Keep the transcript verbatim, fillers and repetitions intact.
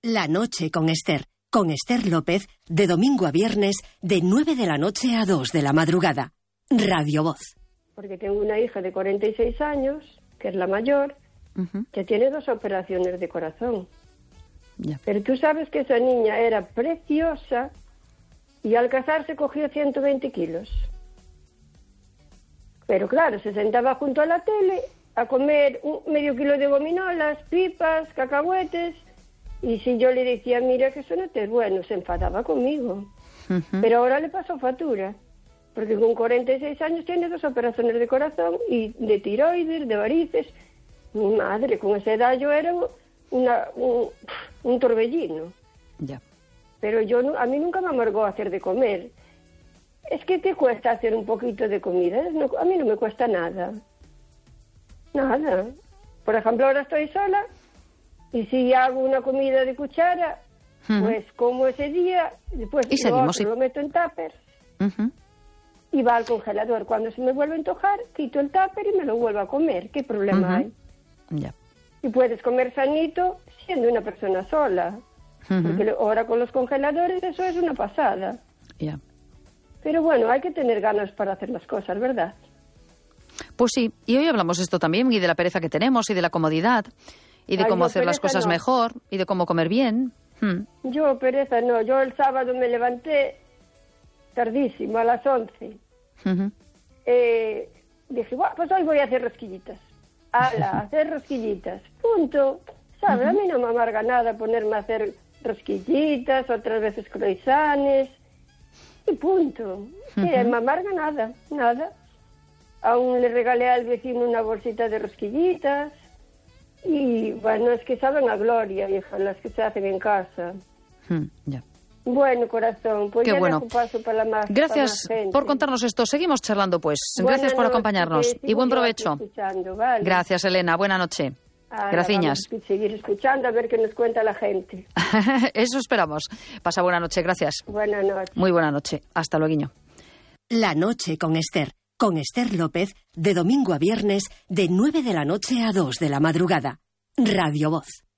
La noche con Esther, con Esther López, de domingo a viernes, de nueve de la noche a dos de la madrugada. Radio Voz. Porque tengo una hija de cuarenta y seis años, que es la mayor, uh-huh. que tiene dos operaciones de corazón. Yeah. Pero tú sabes que esa niña era preciosa y al casarse cogió ciento veinte kilos. Pero claro, se sentaba junto a la tele a comer un medio kilo de gominolas, pipas, cacahuetes. Y si yo le decía, mira que eso no te es bueno, se enfadaba conmigo. Uh-huh. Pero ahora le pasó factura, porque con cuarenta y seis años tiene dos operaciones de corazón y de tiroides, de varices. Mi madre, con esa edad yo era una, un, un torbellino. Ya. Pero yo a mí nunca me amargó hacer de comer. Es que te cuesta hacer un poquito de comida. No, a mí no me cuesta nada. Nada. Por ejemplo, ahora estoy sola. Y si hago una comida de cuchara, uh-huh. pues como ese día, después y seguimos, lo, sí. lo meto en tupper uh-huh. y va al congelador. Cuando se me vuelve a antojar, quito el tupper y me lo vuelvo a comer. ¿Qué problema uh-huh. hay? Yeah. Y puedes comer sanito siendo una persona sola. Uh-huh. Porque ahora con los congeladores eso es una pasada. Yeah. Pero bueno, hay que tener ganas para hacer las cosas, ¿verdad? Pues sí, y hoy hablamos esto también, y de la pereza que tenemos, y de la comodidad. Y de Ay, cómo no, hacer las cosas no. mejor, y de cómo comer bien. Hmm. Yo, pereza, no. Yo el sábado me levanté tardísimo, a las once. Uh-huh. Eh, dije, bueno, pues hoy voy a hacer rosquillitas. Ala, a hacer rosquillitas. Punto. ¿Sabes? Uh-huh. A mí no me amarga nada ponerme a hacer rosquillitas, otras veces croissants. Y punto. Uh-huh. Sí, me amarga nada, nada. Aún le regalé al vecino una bolsita de rosquillitas. Y bueno, es que saben a gloria, hija, las que se hacen en casa. Hmm, ya. Bueno, corazón, pues Qué ya bueno. dejo paso para la más. Gracias para más gente. por contarnos esto. Seguimos charlando, pues. Buenas Gracias por noches, acompañarnos. Y buen provecho. Vale. Gracias, Elena. Buena noche. Gracias. Seguir escuchando a ver qué nos cuenta la gente. Eso esperamos. Pasa buena noche. Gracias. Buenas noches. Muy buena noche. Hasta luego. La noche con Esther. Con Esther López, de domingo a viernes, de nueve de la noche a dos de la madrugada. Radio Voz.